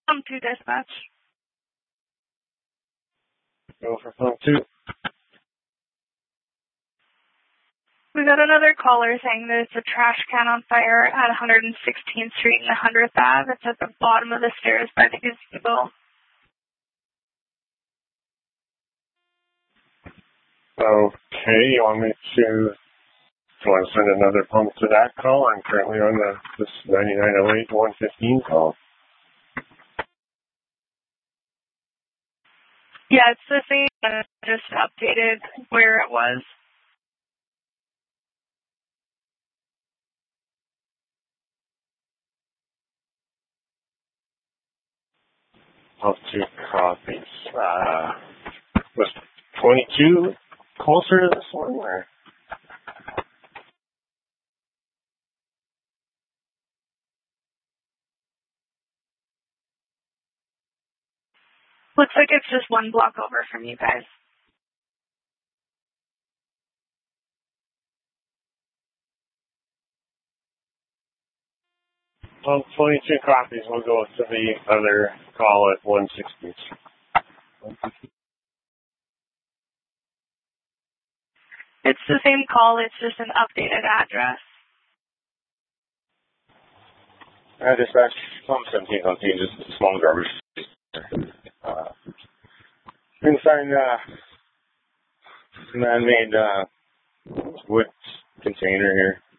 Phone 2 dispatch. Go for phone 2. We got another caller saying there's a trash can on fire at 116th Street and 100th Ave. It's at the bottom of the stairs by the gazebo. Okay, you want me to send another pump to that call? I'm currently on this 9908-115 call. Yeah, it's the same. I just updated where it was. Of 2 copies. Was 22 closer to this one? Or? Looks like it's just one block over from you guys. Well, 22 copies. We'll go to the other call at 160. It's the same call. It's just an updated address. Dispatch, Pump 17 contains just a small garbage. Inside man-made wood container here.